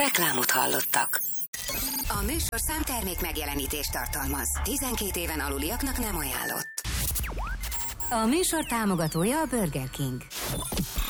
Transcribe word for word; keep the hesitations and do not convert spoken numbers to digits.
Reklámot hallottak. A műsorszám termék megjelenítést tartalmaz. tizenkét éven aluliaknak nem ajánlott. A műsor támogatója a Burger King.